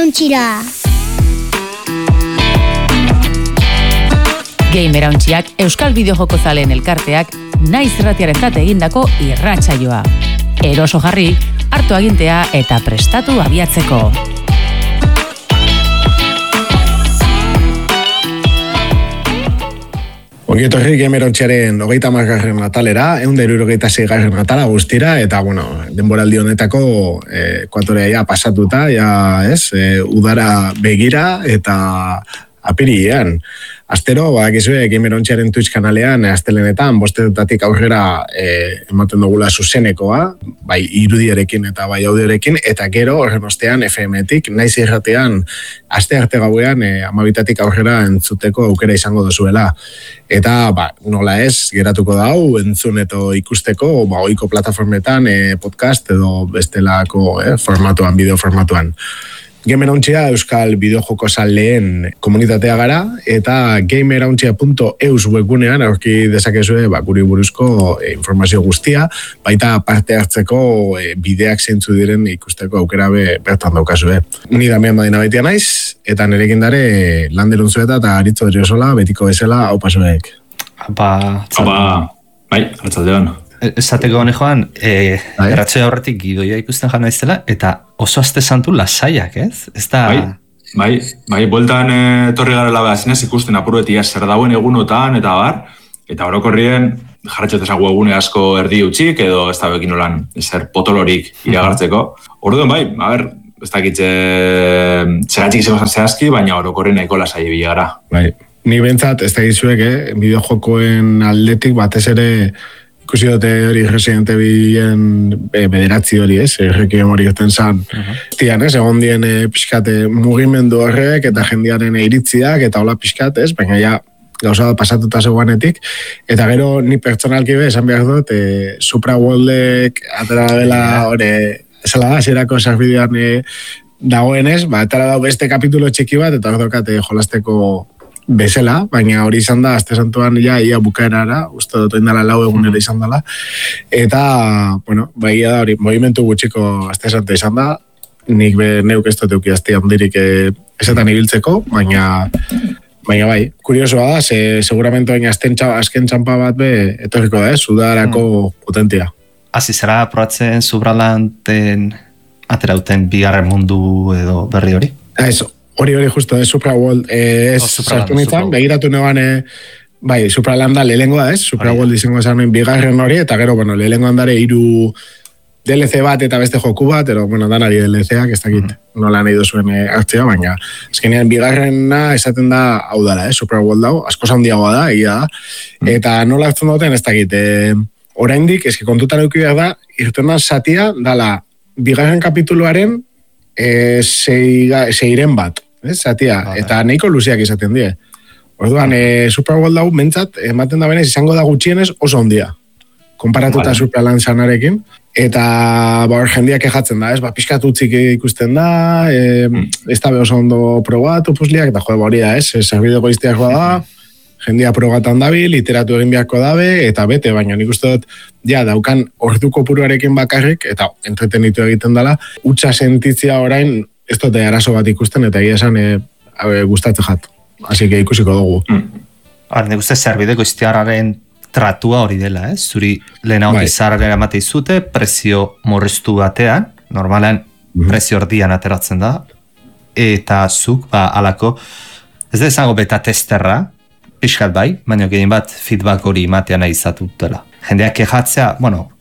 Gamerauntxira. Gamerauntxiak Euskal Bideojoko Zaleen Elkarteak naiz irratiarentzat egindako irratsaioa. Eroso jarri, hartu agintea eta prestatu abiatzeko. Ongietorri Gamerauntxiaren 30. atalera, 176. atala guztira, eta, denboraldi honetako ekuatorea ja pasatuta, udara begira eta apirilean. Astero, badakizue, Gamerauntxiaren Twitch kanalean, astelenetan, 5:00 aurrera ematen dugula zuzenekoa, bai irudiarekin eta bai audiorekin, eta gero, horren ostean, FM-tik, naiz irratean, aste arte gauean, 12:00 aurrera entzuteko aukera izango dozuela. Eta, nola ez, geratuko da hau, entzun eto ikusteko, ohiko plataformetan, podcast edo bestelako formatuan, bideo formatuan. Gamerauntxia Euskal Bideojoko Zaleen komunitatea gara, eta gamerauntxia.eus webgunean aurki dezakezue guri buruzko informazio guztia, baita parte hartzeko bideak zeintzu diren ikusteko aukera bertan daukazue. Ni Damian Madina baitia naiz, eta nerekin dare Landerun Zueta eta Aritzo Driosola, betiko bezala, hau pasoek. Bai, hartzaldean. Esateko hone joan, erratxoia horretik gidoia ikusten jana izela, eta oso aste santu lasaiak, ez? Ez da... Bai, bueltan torri garela behazinez ikusten apuruetia zer dauen egunotan, eta bar, eta orokorrien jarratxotezago egune asko erdi utxik, edo ez da bekin olan zer potolorik iragartzeko. Orduan bai, ez dakitze zeratxik izan zehazki, baina orokorrien nahiko lasai bila gara. Bai, ni bentsat ez dakizuek, bideojokoen aldetik batez ere ikusi dute hori Resident Evilen bederatzi hori, errekien hori goten zan. Tian, egon dien pixkate mugimendu horrek eta jendearen iritziak eta hola pixkat, baina ja gauza pasatuta zegoanetik. Eta gero ni pertsonalki esan behar dut, Supra Worldek atera dela hori, esala da, zerako sarbidean dagoenez, atera dau beste kapitulo txiki bat eta hor daukate jolasteko bezala, baina hori izan da, aste santuan ia bukaerara, uste dut indala 4 egunera izan dela, eta, bai da hori, movimentu gutxiko aste santua izan da, nik neuk ez dut eukiazti handirik esetan ibiltzeko, baina bai, kuriosoa da, seguramente baina azken txampa bat etorriko da, sudarako potentia. Hasi zera probatzen Subralanten aterauten bigarren mundu edo berri hori? Eso. Hori justo, Supra World, sartu nintzen, begiratu neban, bai, Supralanda lehengoa, Supra World izango esan bigarren hori, eta gero, lehengoan dare 3 DLC bat eta beste joku bat, pero, danari DLC-ak, ez dakit, nola nahi duzuen hartzea, baina, azkenean bigarrena esaten da, hau dara, Supra World hau, asko handiagoa da, egia da, eta nola hartzen duten, ez dakit, oraindik, eski kontutan euki behar da, irtenan satia, dala, bigarren kapituluaren, seiren bat, zatia, eta nahiko luziak izaten die. Orduan, Super World hau mentzat, ematen da benez, izango da gutxienez oso ondia. Konparatuta Supraland zanarekin, eta jendeak kejatzen da, pixkat utzik ikusten da, ez da oso ondo probatu puzliak, eta hori da, zerbideko izteako da, jendia probatan dabi, literatu egin beharko dabe, eta bete, baina nik uste dut, daukan orduko puruarekin bakarrik, eta entretenitu egiten dela, utxa sentitzia orain, ez dute arazo bat ikusten, eta egia esan gustatzen jat. Así que ikusiko dugu. Nik uste zerbideko iztearraren tratua hori dela, zuri lehena hori zarrera emate izute, prezio morriztu batean, normalen prezio ordian ateratzen da, eta zuk, alako, ez da izango beta testerra, pixkat bai, baina gehien bat feedback hori ematean nahi izatutela. Jendeak kejatzea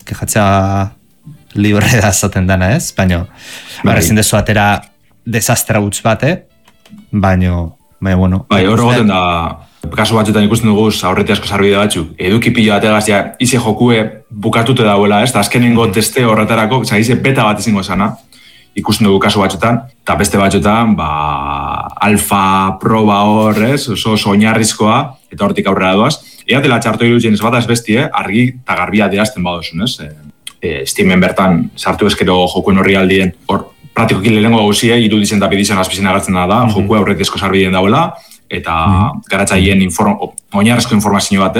libre da zaten dana baina ezin dezu atera desastra gutz bate, baina Bai, hor goten da, kasu batzuetan ikusten dugu aurreti asko sarbide batzuk, eduki pilo bategazia, ize jokue bukatute dauela, da azkenengo teste horretarako, ize beta bat izango esana, ikusten dugu kasu batzuetan, eta beste batzuetan, alfa proba hor, oso oinarrizkoa, eta hortik aurrera doaz. Eatela txarto irutzen ez bat ez besti, argi eta garbia dirazten badozun, Steamen bertan sartu ezkero jokuen horri aldien, hor praktikoki lehenengo gauzie, iruditzen da pidizan azpizien agertzen da, jokua aurretizko sarbideen dauela, eta garatzaien oinarrizko informazio bat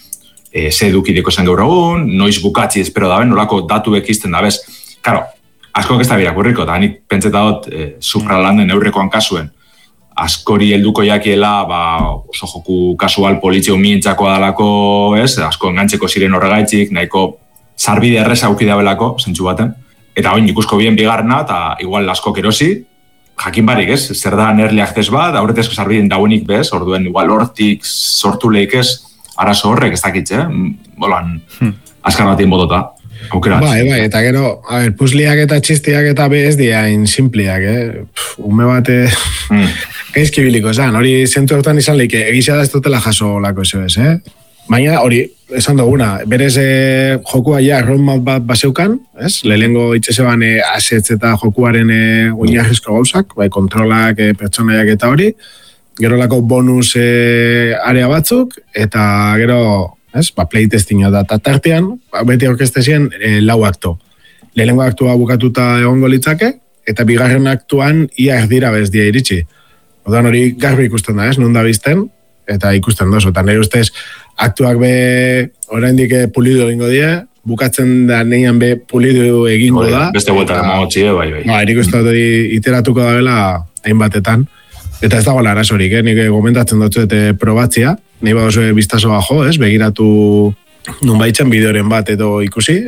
ze edukideko zen gaur egun, noiz bukatzi espero daben, nolako datu ekizten da bez. Karo, asko ez da birakurriko, eta nik pentseta dut supralanden neurrekoan kasuen, askori helduko jakiela, oso joku kasual polizio mientxako dalako, asko engantzeko ziren horregaitzik, nahiko sarbide erreza auki dabelako, zentsu baten. Eta oin ikusko bien bigarna, eta igual askok erosi, jakin barik, zer da early access bat, aurretezko sarbiden dauenik bez, orduen igual hortik sortu lehik arazo horrek ez dakitze, bolan, azkar batien botota. Bai, eta gero, puzliak eta txistiak eta ez diain simpliak, ume bate gaizkibiliko esan, hori zentu hortan izan lehike, egizia da ez dutela jaso lako eso ez, Baina hori, esan duguna, berez jokua ja roadmap bat baseukan, lehenengo itxeseban assets eta jokuaren oinarrizko gauzak, bai kontrolak, pertsonaiak eta hori, gero lako bonus area batzuk, eta gero playtestinga da, eta tartean, beti orkestezien lau akto. Lehenengo aktua bukatuta egongo litzake, eta bigarren aktuan ia erdira bez dia iritsi. Odan hori garbi ikusten da, non da bizten, eta ikusten dozu, eta nire ustez aktuak be oraindik pulidu egingo die, bukatzen da neian be pulidu egingo da. Beste vuelta emagotzi, bai. Nik uste dut iteratuko da bela hainbatetan. Eta ez dagoela arazorik, nik gomentatzen dut probatzia, nahi badozu biztaso bajo, begiratu nunbaitzen bideoren bat edo ikusi,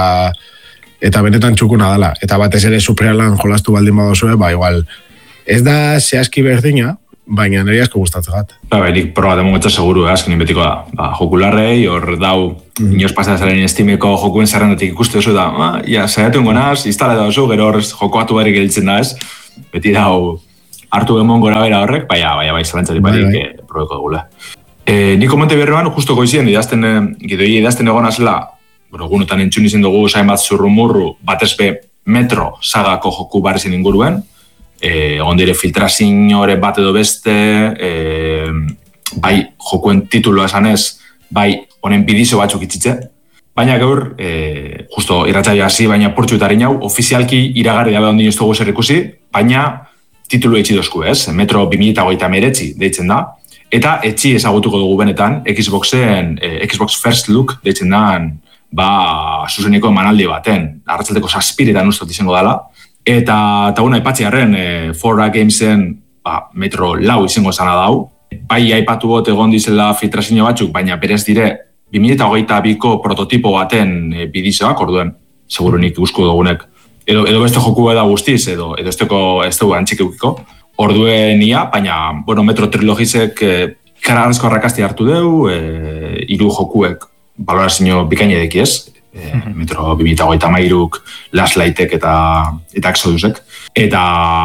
eta benetan txukuna dela. Eta batez ere Suprealan jolastu baldin badozu, igual, ez da zehazki berdina, baina nire asko gustatzen gat. Nik probat emongetza seguru, azkenin betiko da. Jokularrei, hor dau, inoz pasazaren estimeko jokuen zerrendatik ikuste oso da, saiatu ingonaz, instale da oso, gero horrez jokoatu barik giltzen da ez, beti dau hartu emon gora bera horrek, bai, zelantzatik barik probeko dugula. Nik komente berrean, justo goizien, gidoi idazten egon azela, gunotan entzun izan dugu, zain bat zurrumurru, batezpe metro sagako joku barrizien inguruen, egon dire filtrazin hori bat edo beste, bai jokuen tituloa esanez, bai honen bidizo batzuk itzitze, baina gaur, justo irratzaio hasi, baina portxutaren hau, ofizialki iragarri dabe ondin ez dugu zer ikusi, baina titulu etxi dozku Metro 2029 deitzen da, eta etxi ezagutuko dugu benetan, Xbox First Look deitzen da, zuzeneko emanaldi baten, arratzaldeko 7 ustot izango dela, eta aipatziarren, Fora Gamesen Metro 4 izango zana dau, bai aipatu bot egon dizela filtrazio batzuk, baina berez dire 2022ko prototipo baten bidizoak, orduen, segurunik ikusko dugunek, edo beste joku da guztiz, edo ez dugu antxik eukiko, orduen ia, baina, Metro Trilogizek karagazko arrakasti hartu deu, 3 jokuek balorazio bikaina edeki ez, Metro 2023, Last Lightek eta Exodusek. Eta,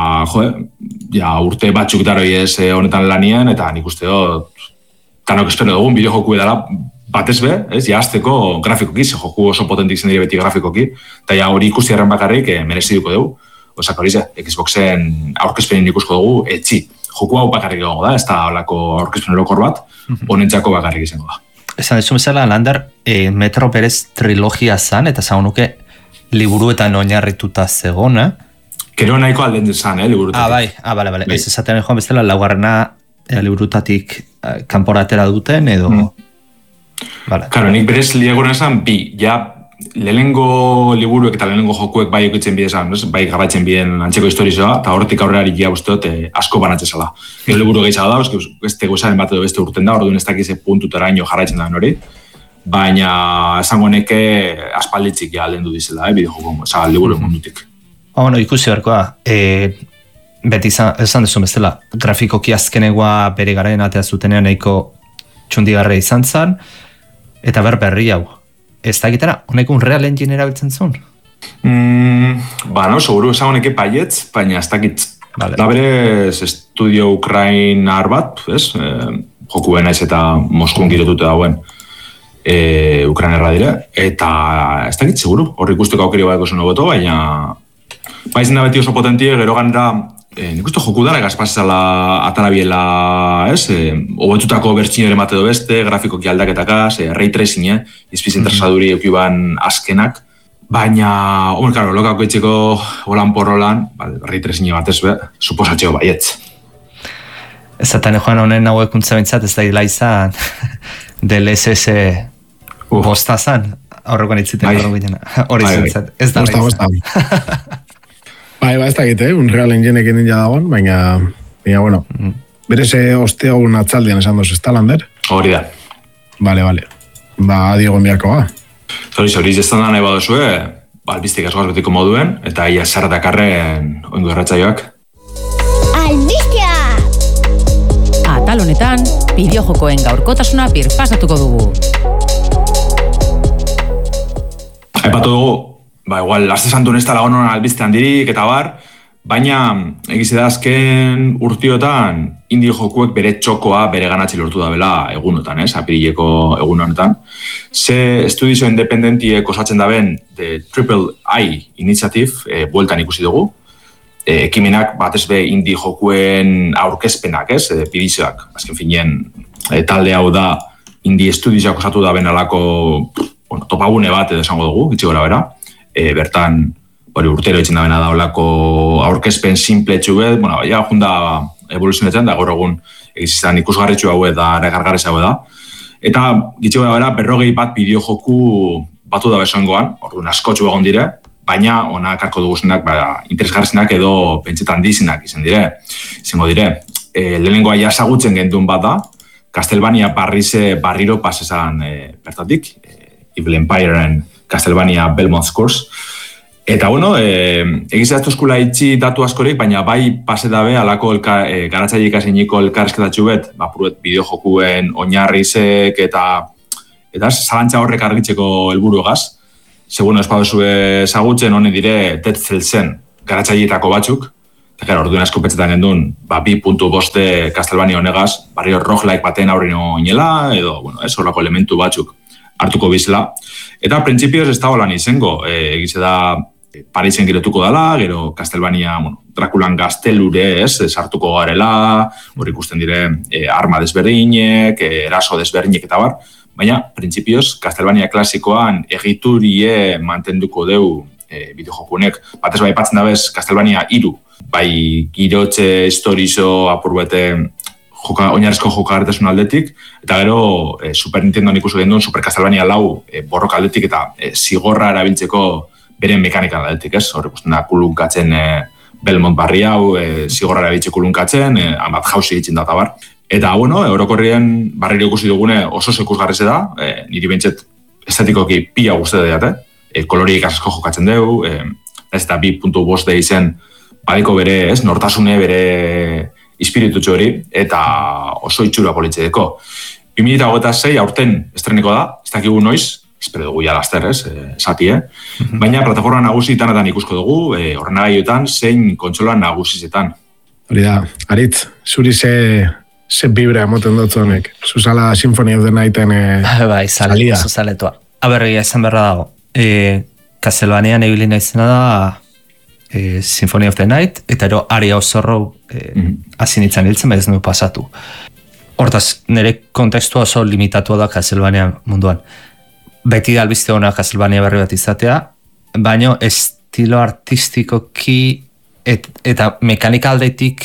urte batzuk daroi ez honetan lanien, eta nik uste dut, tanok espero dugun bideo joku edala batez be, azteko grafikoki, joku oso potentik zen dire beti grafikoki, eta hori ikusti erren bakarrik mereziduko dugu. Osak hori ze, Xboxen aurkezpenin ikusko dugu, etxi. Joku hau bakarrik egongo da, ez da holako aurkezpen erokor bat, honentzako bakarrik izango da. Esan dezu bezala, Lander, Metro berez trilogia zan, eta zagunuke liburuetan oinarrituta zegoen, Kero nahiko alden zan, liburutatik. Bale. Ez esaten joan bezala, laugarrena liburutatik kanporatera duten, edo... Karo, nik berez liegoren esan, lehenengo liburuek eta lehenengo jokuek bai okitzen bidezan, bai garratzen biden antzeko historizoa, eta horretik aurrerari ja usteot asko banatzezala. Gero liburu gehiago da, beste gozaren bat edo beste urten da, orduan ez dakize puntutara ino jarraitzen da hori, baina esango neke aspalditzik ja alden du dizela, bideo joko, liburu mundutik. Ikusi berkoa, beti esan dezu bezala, grafikoki azkenegoa bere garaien atea zutenean nahiko txundigarra izan zen, eta berri hau. Ez da egitera, honek Unreal Engine erabiltzen zuen? Seguru esan honeke paietz, baina ez dakit. Da berez estudio Ukrainar bat, joku benaiz eta Moskun girotute dauen Ukrainerra dire, eta ez dakit, seguru, horri ikusteko aukeri bat eko boto, baina baizen da beti oso potentie, gero ganera nik uste joku dara gazpazala atarabiela, hobetutako bertxinere bat edo beste, grafikoki aldaketakaz, ray tracing, izpizen trasaduri eukiban azkenak, baina, lokako etxeko holan porrolan, ray tracing bat ez be, suposatxeo baietz. Ez zatan joan honen hauekuntza bintzat, ez da hila izan DLSS bosta zan, aurrekoan itziten hori zintzat, ez da bosta. Bai, ez da egite, Unreal Engineekin ninja dagoen, baina, bueno, berez osteagun atzaldian esan dozu, ez da, Lander? Hori da. Vale. Ba, Diego enbiakoa. Zori, ez da nahi badozue, albiztik askoaz betiko moduen, eta ia zer dakarren oingo erratzaioak. Albiztia! Atal honetan, bideojokoen gaurkotasuna birpasatuko dugu. Aipatu dugu, igual, aste santu ez tala honon albiztean dirik eta bar, baina egize da azken urtiotan indie jokuek bere txokoa bere ganatzi lortu da bela egunotan, apirileko egun honetan. Ze estudizio independentiek osatzen daben The Triple I Initiative bueltan ikusi dugu. Ekimenak batez be indie jokuen aurkezpenak, pidizioak. Azken finean, talde hau da indie estudizioak osatu da benalako topagune bat edo esango dugu, gitzi gora bera. Bertan, urtero itzen da bena da olako aurkezpen simpletxu bet, ja junda evoluzionetzen da gaur egun egizizan ikusgarritxu hau eta regargarrez hau da. Eta gitzi gora bera, 40 bat bideo joku batu da besoengoan, orduan askotxu egon dire, baina onak harko duguzenak interesgarrizenak edo pentsetan dizinak izango dire. Lehenengoa jasagutzen gendun bat da, Castlevania barriro pasesan bertatik, Evil Empireen Castlevania Belmont's Curse. Eta bueno, egizia ez tozkula itxi datu askorik, baina bai pase dabe alako garatzaile ikasiniko elkarrizketatxu bet, puruet bideo jokuen oinarrizek eta zalantza horrek argitzeko helburu egaz. Segundo espadozu ezagutzen honi dire Dead Cells-en garatzaileetako batzuk, eta orduan asko petzetan gendun, 2.5 Castlevania honegaz, barrio roguelike baten aurrino inela, edo, horrako elementu batzuk hartuko bizela. Eta printzipioz ez da holan izango, egize da Parisen girotuko dela, gero Castlevania, Draculan gaztelure, sartuko garela, hor ikusten dire arma desberdinek, eraso desberdinek eta bar, baina, printzipioz, Castlevania klasikoan egiturie mantenduko deu bideojokunek. Batez bai patzen dabez, Castlevania 3, bai girotxe historizo apurbete oinarrizko jokagarritasun aldetik, eta gero Super Nintendo ikusu gendun, Super Castlevania 4 borroka aldetik eta zigorra erabiltzeko beren mekanikan aldetik, hor ikusten da kulunkatzen Belmont barri hau, zigorra erabiltze kulunkatzen, hanbat jauzi ditzen da bar. Eta, orokorrien barriro ikusi dugune oso sekusgarreze da, niri bentset estetikoki pila guzti da koloriek asko jokatzen dugu, ez da 2.5 de izen badiko bere, nortasune bere ispiritutxo hori, eta oso itxura politxedeko. 2026 aurten estreniko da, ez dakigu noiz, espero dugu ja laster, esatie, baina plataforma nagusietan ikusko dugu, ordenagaioetan zein kontsola nagusizetan. Hori da, Aritz, zuri ze vibra emoten dutzu honek, zuzala Symphony of the Nighten salia. Zuzaletua. Aberria esan berra dago, Castlevania nebilina izena da Symphony of the Night, eta ero Aria Osorro azinitzen hiltzen, ez nuke pasatu. Hortaz, nire kontekstua oso limitatua da Castlevania munduan. Beti da albizte hona Castlevania berri bat izatea, baina estilo artistikoki eta mekanika aldetik,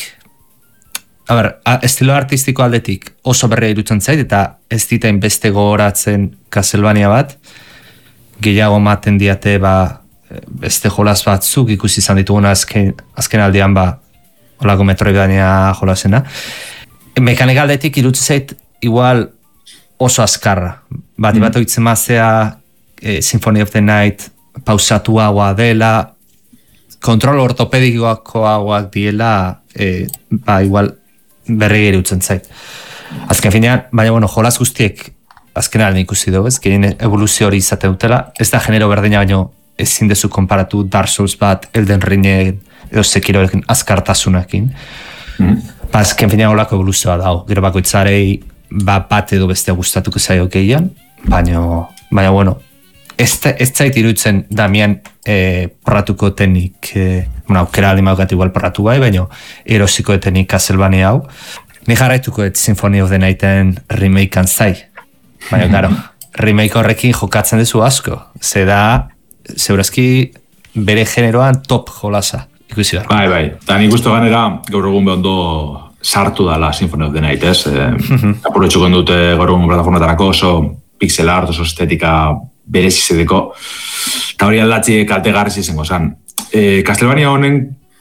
estilo artistiko aldetik oso berria irutzen zait, eta ez ditain beste gogoratzen Castlevania bat, gehiago maten diate beste jolaz batzuk ikusi izan dituguna azken aldean holako Metroidvania jolasena. Mekanika aldetik irutzen zait igual oso azkarra. Bat oitzen mazea Symphony of the Night pausatuagoa dela, kontrol ortopedikoagoak diela, igual berri irutzen zait. Azken finean, baina jolaz guztiek azken alden ikusi dugu, gehien evoluzio hori izate dutela, ez da genero berdina baino ezin dezu konparatu Dark Souls bat, Elden Ringen edo Sekiroekin azkartasunakin. Azken finean holako evoluzioa dago, gero bakoitzarei bat edo beste gustatuko zaio gehian, baina ez zait iruditzen Damian porratuko tenik, aukera aldi maukat igual porratu bai, baina erosiko tenik Castlevania hau. Ni jarraituko Symphony of the Nighten remakean zai, baina claro, remake horrekin jokatzen dezu asko, ze da zeurazki bere generoan top jolasa ikusi da. Bai, eta nik uste ganera gaur egun behondo sartu dala Symphony of the Night, apurotxuko dute gaur egun plataformatarako oso pixel art, oso estetika berezizedeko, eta hori aldatzi kaltegarriz izango zan. Castlevania honen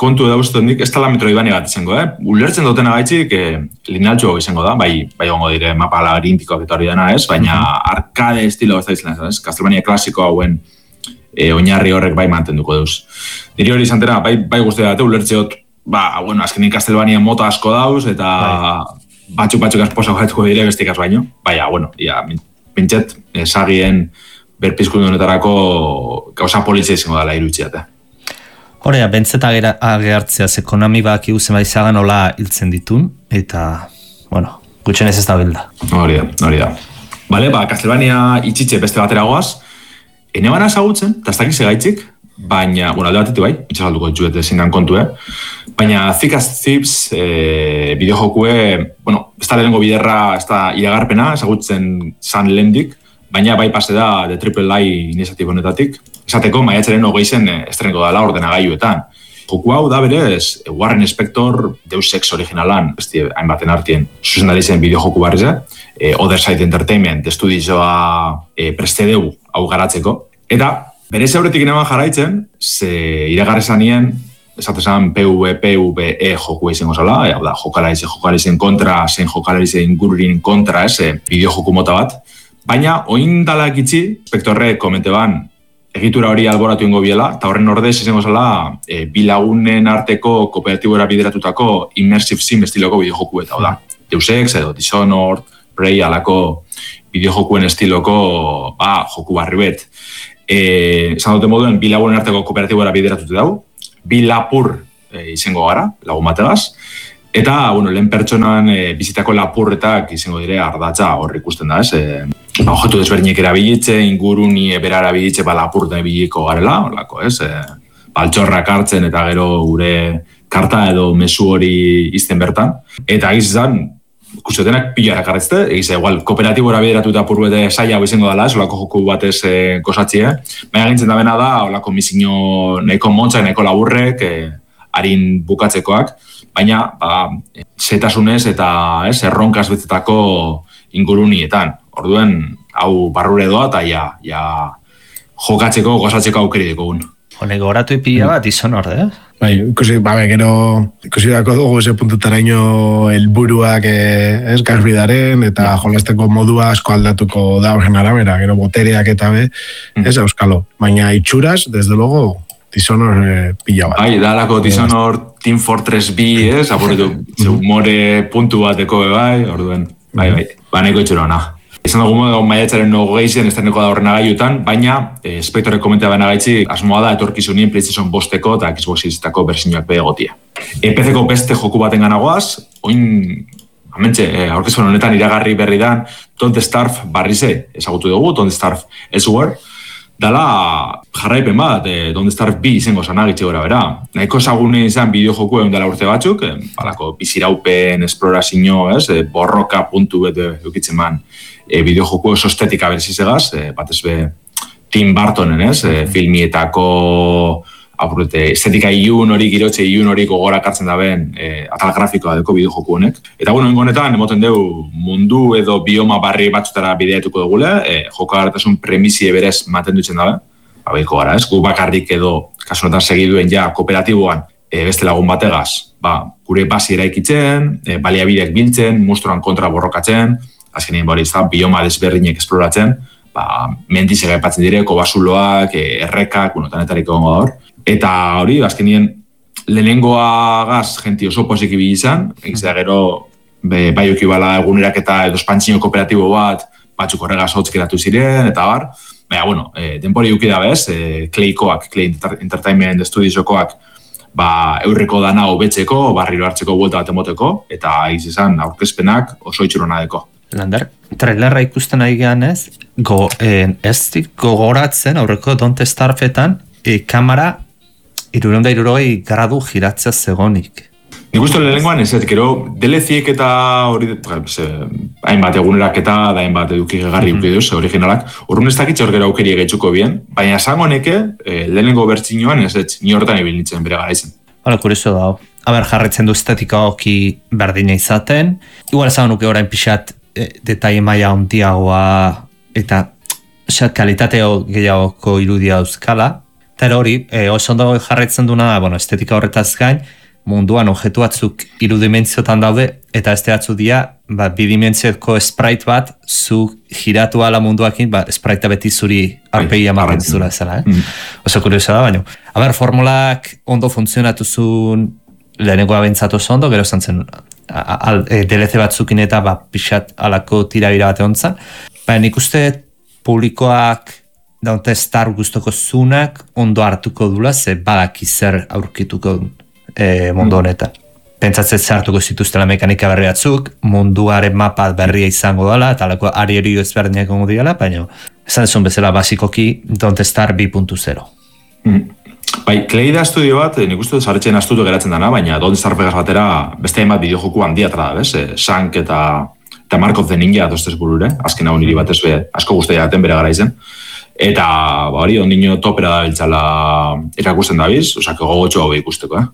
kontu dauztenik, ez tala metroidvania bat izango, Ulertzen duten agaitzik, linealtxo izango da, bai gongo dire mapa labirintikoak eta hori dena, ez? Baina arcade estilo ez da izan, ez? Castlevania klasiko hauen oinarri horrek bai mantenduko duz. Niri hori izantena, bai guztia dute, ulertzeot, azkenin Castlevania mota asko dauz, eta batzuk asposa gaituko dire bestikaz baino. Baina, pintxet, sagien berpizkundu honetarako gauza polizia izango dela irutziate. Horea, bentzeta agertzea, ze Konami baki guzen baizagan hola hiltzen ditun, eta, gutxen ez da bilda. Hori da. Bale, Castlevania itxitxe beste batera goaz, ene bana ezagutzen, eta ez dakiz egaitzik, baina, alde batetik bai, itxasalduko ditxuet zindan kontu, baina Thick as Thieves bideojokue, ez da lehenengo biderra, ez da iragarpena, ezagutzen zan lehendik, baina bai pase da de AAA iniziatibo honetatik. Esateko, maiatzaren 20 estreneko dela ordenagailuetan. Joku hau da berez, Warren Spector Deus Ex originalan, besti hainbaten artien, zuzendari zen bideojoku barrize, Other Side Entertainment estudioa prestedeu hau garatzeko. Eta, berez aurretik eneban jarraitzen, ze iragarrezan nien, esatezan PvE joku izango zala, jokalarizen kontra, zen jokalarizen ingururin kontra, bideojoku mota bat. Baina, oin dalak itxi, Spectorre komente ban, egitura hori alboratu ingo biela, eta horren ordez izango zala, bilagunen arteko kooperatibora bideratutako immersive sim estiloko bideojoku eta da. Deus Ex edo Dishonored, Prey alako bideojokuen estiloko joku barri bet. Esan dute moduen, bilagunen arteko kooperatibora bideratute dau, bilapur izango gara, lagun bategaz, eta, lehen pertsonan bizitako lapurretak izango dire ardatza hor ikusten da, objektu desberdinek erabilitze, inguruni bera erabilitze, lapurten ebiliko garela, horlako, altxorrak hartzen eta gero gure karta edo mezu hori izten bertan. Eta egizan, ikustetenak pilarak arretzte, igual, kooperatibora bideratuta purbete saia izango dela, olako joku batez gozatzie, baina gintzen da bena da, olako misiño nahiko montxak, nahiko laburrek, harin bukatzekoak, baina zetasunez eta erronkaz betetako ingurunietan. Orduen, hau barrure doa eta jokatzeko, gozatzeko aukeri dekogun. Honego horatu ipila bat izan orde, Bai, ikusi dako dugu ese puntutaraino helburuak garbidaren eta jolasteko modua asko aldatuko da horren arabera, gero botereak eta ez euskalo. Baina itxuraz, desde luego, Dishonored pila bat. Bai, dalako Dishonored Team Fortress B, apurretu, humore puntu bateko bai, orduen, bai, baneko itxura hona. Izan dugu modu maiatzaren 20 estreneko da horren agaiutan, baina Spectorek komentea baina gaitzi asmoa da etorkizunien PlayStation 5-eko eta Xbox Series-etako bersiñoak begotia. PC-ko beste joku baten ganagoaz, oin, aurkezpen honetan iragarri berri dan, Don't Starve barrize, ezagutu dugu, Don't Starve Elsewhere, dala jarraipen bat, Don't Starve B izango zanagitxe gora bera. Nahiko ezagune izan bideojoku egun dela urte batzuk, balako biziraupen, esplorazio, borroka puntu bete eukitzen man, bideojoku oso estetika berzizegaz, batez be Tim Burtonen, filmietako estetika iun hori, girotxe iun hori gogorak hartzen da ben atal grafikoa deko bideojoku honek. Eta honetan, emoten dugu mundu edo bioma barri batzutara bideatuko dugule, jokagarretasun premisie berez maten dutzen dabe, babeiko gara, gu bakarrik edo kasunetan segiduen ja kooperatiboan beste lagun bategaz, gure basi eraikitzen, baliabideak biltzen, monstruan kontra borrokatzen, azkenien bori izan, bioma desberdinek esploratzen, mendiz egaipatzen dire, kobasuloak, errekak, tanetariko gongo hor. Eta hori, azkenien, lehenengoa gaz, jenti oso posik ibili izan, egiz da gero, bai okibala egunerak eta edo espantzino kooperatibo bat, batzuk horregaz hotz geratu ziren, eta bar. Baina, denpori uki da bez, Claykoak, Clay Entertainment Studiosokoak, eurriko dana hobetzeko, barriro hartzeko buelta bat emoteko, eta egiz izan, aurkezpenak oso itxurona deko. Lander, trailerra ikusten ari gehan ez gogoratzen aurreko Don't Starve-etan kamera 360 gradu giratzea zegonik. Nik uste lehenengoan ez, gero DLC-ek eta hori, hainbat egunerak eta hainbat eduki gegarri duz, originalak, urrun ez dakitze hor gero aukeri egetxuko bien, baina esango neke lehenengo bertzinoan ez, ni horretan ibil nintzen bere gara izan. Hala, kurioso da. Jarretzen du estetika hoki berdina izaten, igual esan nuke orain pixat detaile maila handiagoa eta kalitateo gehiagoko irudia euskala, Pero hori, oso ondo jarraitzen duna da, bueno, estetika horretaz gain, munduan objektu batzuk 3 dimentsiotan daude, eta beste batzuk dira, bidimentsioko sprite bat, zu giratu ala munduakin, sprite beti zuri arpegia ematen zura zela, Oso kuriosa da, baina. Formulak ondo funtzionatu zuen, lehenengoa bentsatu oso ondo, gero zantzen DLC batzukin eta pixat alako tirabira bat egon zan. Baina nik uste publikoak daunte Star guztoko zunak ondo hartuko dula, ze badaki zer aurkituko mundu honetan. Pentsatzen zartuko zituztela mekanika berri batzuk, munduaren mapa berria izango dela, eta alako ari ezberdinak gongo diala, baina esan zuen bezala basikoki Don't Star 2.0. Bai, Kleida estudio bat, nik uste zaretzen astutu geratzen dana, baina Don't Star Vegas batera beste hainbat bideojoku handia da, bez? Shank eta Mark of the Ninja dostez burure, azken hau niri batez be, asko guztia jaten bere gara izen. Eta, hori, ondino topera da biltzala erakusten dabiz, osak gogotxo hau ikusteko,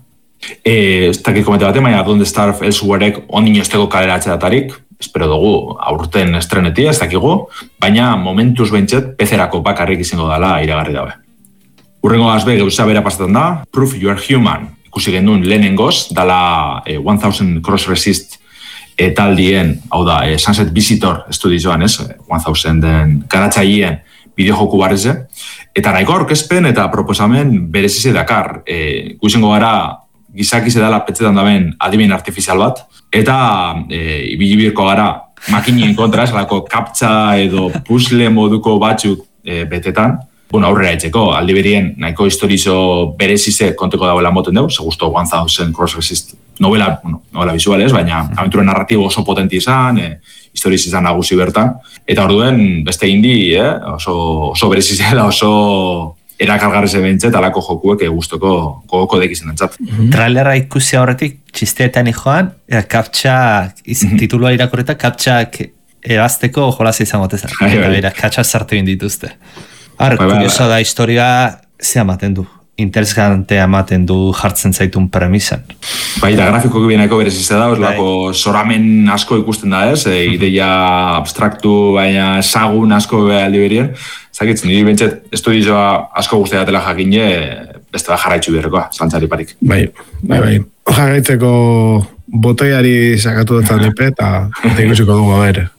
Ez dakit komente batean, baina Don't Starve Elsewherek ondino esteko kaleratzea datarik, espero dugu aurten estrenetia, ez dakigu, baina momentuz behintzet PC-erako bakarrik izango dela iragarri dabe. Urrengo azbe gauza bera pasatzen da, Proof You Are Human, ikusi genduen lehenengoz, dala 1000 Cross Resist taldien, hau da, Sunset Visitor estudioan, 1000 den garatzaileen bideojoku barreze, eta nahiko aurkezpen eta proposamen berezize dakar, ikusengo gara gizakize dela petzetan daben adimen artifizial bat, eta ibilibirko gara makinien kontra, esalako kaptza edo puzzle moduko batzuk betetan, aurrera etxeko, aldi berien nahiko historizo berezize konteko dagoela moten dugu, ze gusto 1000 Cross Resist novela visuales, baina aventura narratibo oso potenti izan, historiz izan nagusi bertan, eta orduen beste indi, oso berezize da, oso erakargarri behintzet, alako jokuek guztoko gogoko dekizen entzat. Trailera ikusi horretik, txisteetan joan, kaptxak, titulua irakorreta, kaptxak ebazteko jolaz izango tezak. Eta kaptxak sartu indituzte. Kurioso da historia ze amaten du. Interesante ematen du jartzen zaitun premisan. Bai, da grafikoki bienako berezizte da, lako zoramen asko ikusten da, ideia abstraktu, baina ezagun asko aldi berien. Zakitzen, niri bentsat estudioa asko guztia datela jakine, beste da jarraitzu berrekoa, zantzari parik. Bai. Jarraitzeko botoiari sakatu dut zanipe, eta ikusiko dugu,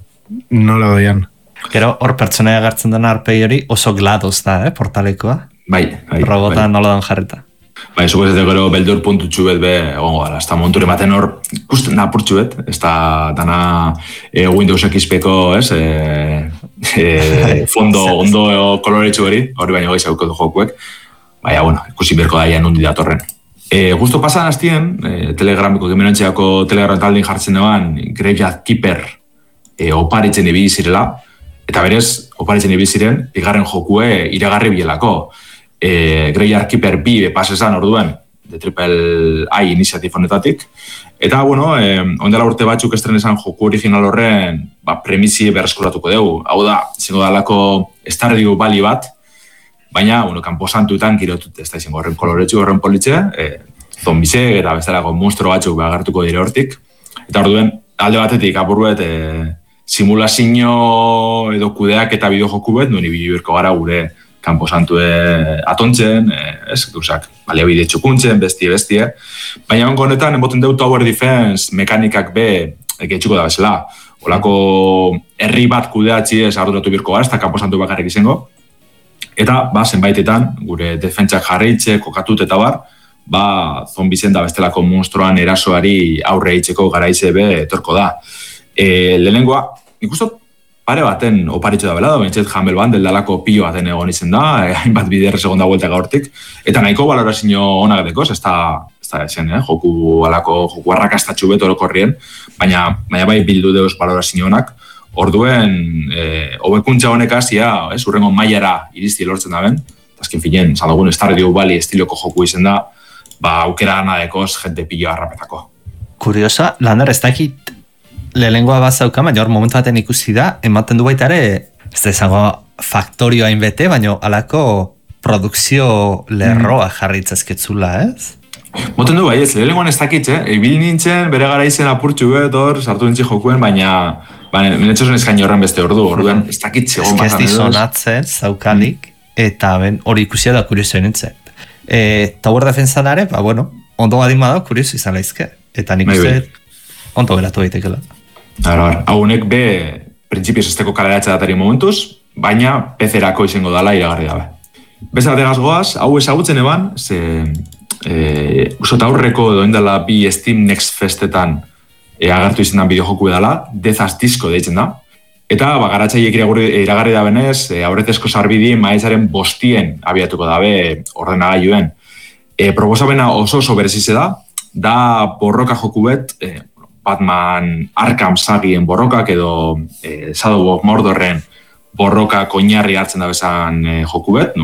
nola doian. Gero, hor pertsonaia gartzen dena arpegi hori oso gladoz da, portalekoa. Bai. Robota nola dan jarreta. Bai, zuko ez gero beldur puntu txubet be, egongo gara, ez da monture maten hor, ikusten da purtxubet, ez da dana Windows XP-ko, fondo ondo koloretxu hori baina gaiz hauko du jokuek, baina, ikusi berko daia nundi datorren. Justo pasan hastien, Telegramiko, gemenantxeako Telegram taldin jartzen eban, Graveyard Keeper oparitzen ibili zirela, eta berez, oparitzen ibili ziren, bigarren jokue iragarri bilelako. Graveyard Keeper 2 pasesan orduen, de Triple A iniziatif honetatik. Eta, ondela urte batzuk estrenesan joku original horren premisi berreskuratuko dugu. Hau da, zingo dalako Stardew Valley bat, baina, kanposantuetan kirotut, ez da izango horren koloretsu, horren politxe, zombizek eta bestelako monstro batzuk agertuko dire hortik. Eta orduen, alde batetik apurruet simulazio edo kudeak eta bideojoku bet, nuen ibili berko gara gure kanposantue atontzen, baliabide txukuntzen, bestie. Baina onko honetan, emoten deu Tower Defense mekanikak be getxuko da bezala. Olako herri bat kudeatzi ez arduratu birko gara, ez da kanposantu bakarrik izango. Eta, zenbaitetan, gure defentsak jarraitze, kokatut eta zombizen da bestelako monstruan erasoari aurre eitzeko garaize be etorko da. Lehenengoa, ikustot, pare baten oparitxo da belado, bentsat Humble Bundle dalako pilo baten egon izen da, hainbat bider segonda vuelta gaurtik, eta nahiko balorazio onak dekoz, ez da esen, joku arrakastatxu bet orokorrien, baina bai bildu deuz balorazio onak, orduen, hobekuntza honek hasia, urrengo mailara irizti lortzen da ben, azken finen, zaldugun Stardew Valley estiloko joku izen da, aukera gana dekoz, jente pilo harrapetako. Kuriosa, Lander, ez dakit lehenengoa bazauka, baina hor momentu baten ikusi da, ematen du baita ere, ez da izango faktorio hainbete, baina alako produkzio lerroa jarritzazketzula, ez? Moten du bai, ez, lehenengoan ez dakit, ibil nintzen, bere gara izen apurtxu bet, hor, sartu nintzi jokuen, baina minetxosen eskaini horren beste ordu, orduan ez dakit zegoen bazan edo. Ez dizonatzen, zaukalik, eta hori ikusia da kurioso nintzen. Tower Defensa dare, ondo badin badau, kurios izan laizke. Eta nik uste, ondo geratu daitekela. Haunek printzipioz esteko kaleratza datari momentuz, baina PC-erako izango dala iragarri dabe. Beste bategaz goaz, hau ezagutzen eban, usot aurreko doindala bi Steam Next Festetan agertu izenan bideojoku edala, Death Disco deitzen da. Eta garatzaileek iragarri da benez, aurretezko sarbidien maizaren 5 abiatuko dabe ordenagailuen. Proposabena oso berezize da borroka joku bet, Batman Arkham sagien borrokak edo Shadow of Mordorren borroka koinarri hartzen da bezan joku bet,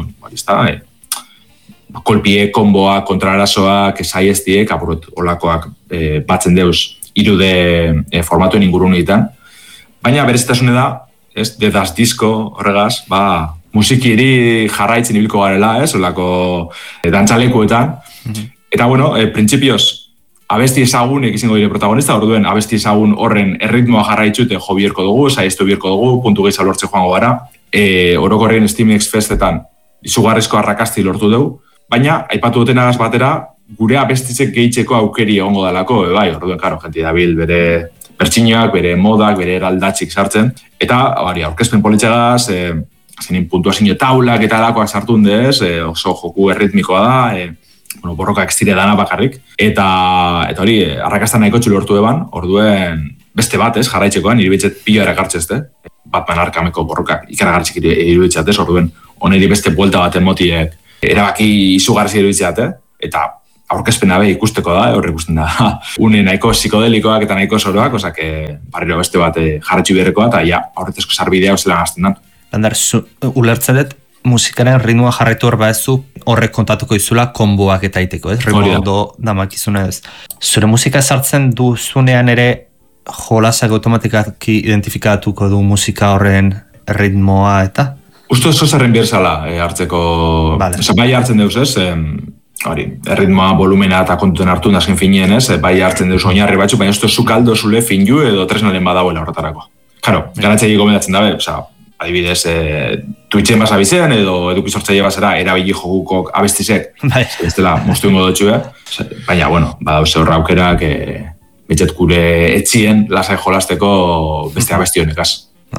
kolpie, konboak, kontrarasoak, saiestiek, olakoak batzen deuz irude formatuen ingurun egiten. Baina berezitasune da, The Dust Disco horregaz, musikiri jarraitzen ibilko garela, olako dantzalekuetan. Eta printzipioz, abesti ezagunek izango dire protagonista, orduen abesti ezagun horren erritmoa jarraitzute jo bierko dugu, saiestu bierko dugu, puntu gehiago lortze joango gara. Orokorren Steam Next Festetan izugarrizko arrakasti lortu dugu, baina aipatu duten agaz batera, gure abestizek gehitzeko aukeri egongo dalako, orduen, karo, jenti dabil bere pertsinoak, bere modak, bere eraldatxik sartzen, eta aurkezpen politxegaz, zenin puntuazio taulak eta alakoak sartun dez, oso joku erritmikoa da, borroka ekstire dana bakarrik, eta hori, arrakastan nahiko txulu eban, orduen beste bat, jarraitzekoan, iribitzet pila erakartzezte, Batman Arkhameko borrokak ikaragartzik iribitzatez, orduen, oneri beste buelta baten motiek, erabaki izugarri iribitzate, eta aurkezpena ikusteko da, horre ikusten da, une nahiko psikodelikoak eta nahiko soroak, osake, barriro beste bat jarratxu berrekoa, eta aurretezko sarbidea zelan azten da. Lander, ulertzen dut, musikaren ritmoa jarraitu hor baezu, horrek kontatuko izula konboak eta iteko, ritmo ondo damakizunez. Zure musika sartzen duzunean ere jolasak automatikaki identifikatuko du musika horren ritmoa eta? Usto oso zerren bierzala hartzeko, bai hartzen deuz erritmoa, volumena eta kontuten hartu nazken finien, bai hartzen deuz oinarri batzu, baina usto zukaldo zule finju edo tresnalen badauela horretarako. Karo, garatzei gomendatzen dabe, adibidez, Twitchen basabizean edo edukizortzaile basara erabili jogukok abestizek, ez dela moztu ingo dutxu, baina, badauz horra aukerak betxet gure etxien lasai jolasteko beste abesti honekaz.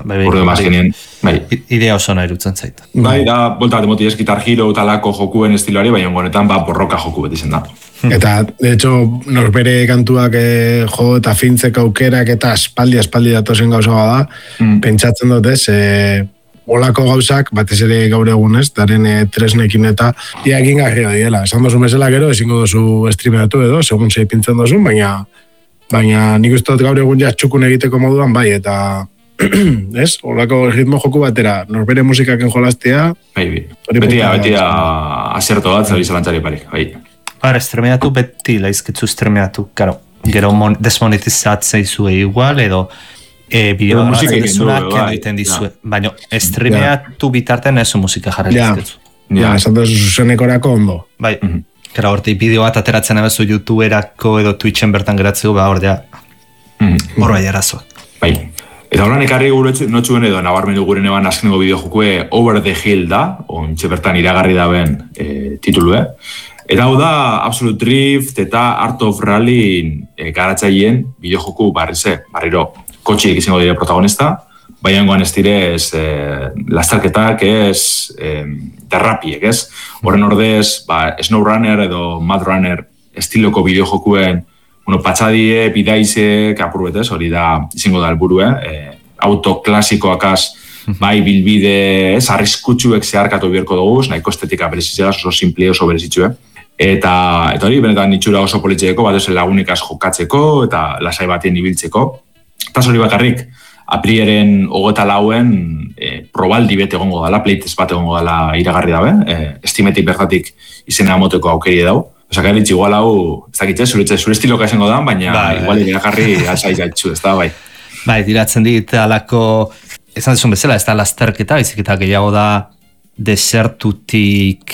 Idea oso nahi irutzen zait. Da, bolta demoti ez Guitar Hero talako jokuen estiloari, baina honetan borroka joku beti zen da. Eta, de hecho, norbere kantuak jo eta fintzeko aukerak eta espaldi datozen gauza da, pentsatzen dut olako gauzak, batez ere gaur egunez, daren tresnekin eta iakin garria diela. Esan dozu bezala gero, ezingo dozu streameratu edo, segun zei pintzen dozun, baina nik uste dut gaur egun txukun egiteko moduan, bai, eta olako ritmo joku batera, norbere musikaken jolaztea. Beti aserto bat, zabi zelantzari parik, bai. Estremeatu beti laizkitzu estremeatu, gero desmonetizatzei zue igual, edo bideo batzen dezunak kendoiten dizue. Baina estremeatu bitarten ezo musika jarri laizkitzu. Esan dozu zuzenekorako ondo. Bai, gara horti bideo bat ateratzen abezu YouTuberako edo Twitchen bertan geratzeko, hor bai arazoak. Bai. Eta horan ekarri notxuen edo nabarmendu guren eban azkeneko bideojokue Over the Hill da, ontxe bertan iragarri daben titulue. Eta hau da Absolute Drift eta Art of Rally garatzaileen bideojoku barriro kotxiek izango dire protagonista, baina engoan ez direz lastarketak derrapiek, Horren ordez, SnowRunner edo Mad Runner estiloko bideojokuen patxadie, bidaizek, apurbetez, hori da izango da helburu, auto klasikoakaz, bai bilbide, arriskutsuek zeharkatu bierko dugu, nahiko estetika berezitzea, oso simple, oso berezitzue. Eta hori, benetan itxura oso politxeko, bat ez lagunikaz jokatzeko, eta lasai batien ibiltzeko. Eta hori bakarrik, aprieren 24en probaldi bete egongo dela, playtest bat egongo dela iragarri dabe, estimetik bertatik izena moteko aukeri dau. Osa, gaitz, igual hau, ez dakitxe, zure estiloka esango da, baina igual iragarri alzai gaitxu, ez da, bai. Bai, diratzen dit, alako, esan desun bezala, ez da lasterketa, izik eta gehiago da desertutik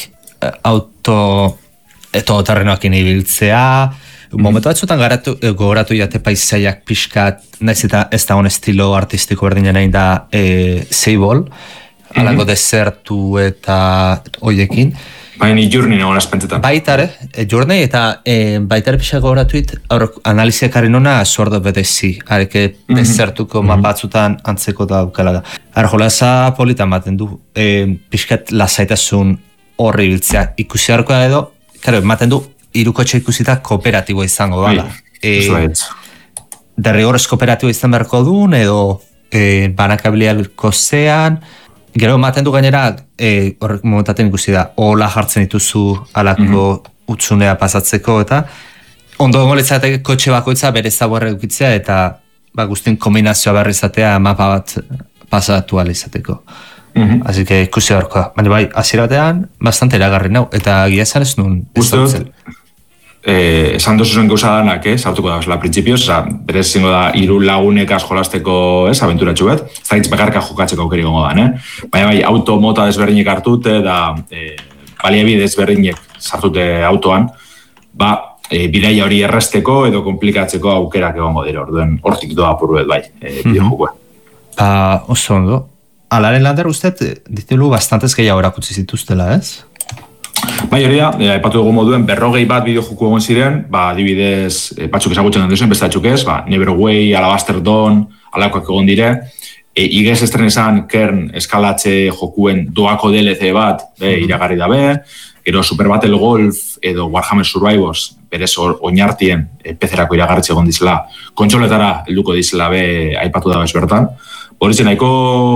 terrenoakin ibiltzea, momentu batzutan gogoratu jate paisaiak pixkat, naiz eta ez da on estilo artistiko berdinen nahi da Seibol, alako desertu eta hoiekin, Baina Journey nagoen azpentzetan. Baitare, Journey eta baitare pixako horatuit, analiziak harin hona sordo bedezi, hareke desertuko mapatzutan antzeko da aukala da. Jolaza politan baten du, pixkat lasaitasun horri biltzea ikusi harkoa edo, karo, ematen du, irukotxe ikusita kooperatibo izango dala. Derrigorrez kooperatibo izan beharko duen, edo banakabiliako zean, gero ematen du gainera, horrek momentaten ikusi da, hola jartzen dituzu alako utzunea pasatzeko, eta ondo gongoletzateke kotxe bakoitza bere zaborre dukitzea, eta guztien kombinazioa behar izatea mapa bat pasatu izateko. Así que ikusi horkoa. Baina bai, hasiera batean, bastante eragarri nau, eta gia esan ez nuen ezagutzen. Esan dozuen gauza danak, sartuko da, la principios, berez zingo da, 3 lagunek jolasteko, abenturatxu bet, ez da hitz bakarka jokatzeko aukeri gongo dan, Baina bai, auto mota desberdinek hartute, da baliabide desberdinek sartute autoan, bidaia hori erresteko edo komplikatzeko aukerak egongo dira, orduen hortik doa apurruet bai, bideojokoa. Oso ondo. Alaren Lander usted, ditelu bastantez gehiago erakutsi zituztela, ez? Bai, hori da, aipatu dugu moduen 40 bat bideojoku egon ziren, adibidez, batzuk ezagutzen den duzen, beste batzuk ez, Neverway, Alabaster Dawn, alakoak egon dire, igez estrenezan Kern eskalatze jokuen doako DLC bat, iragarri dabe, gero Super Battle Golf edo Warhammer Survivors, berez oinartien PC-erako iragarritze egon dizela, kontsoletara helduko dizela aipatu da bez bertan. Horitzen, nahiko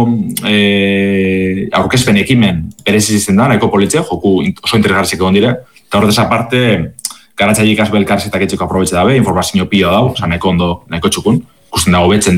aurkezpen ekimen berez izan da, nahiko politzea, joku oso interesgarriak egon dire, eta horretaz aparte, garatzaile ikasbel karsetak etxeko aprobetxe dabe, informazio pio dau, nahiko ondo, nahiko txukun, ikusten dago betzen